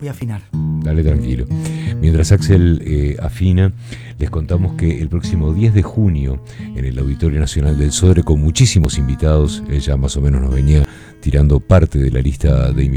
Voy a afinar. Dale tranquilo. Mientras Axel afina, les contamos que el próximo 10 de junio, en el Auditorio Nacional del Sodre, con muchísimos invitados, ella más o menos nos venía tirando parte de la lista de invitados,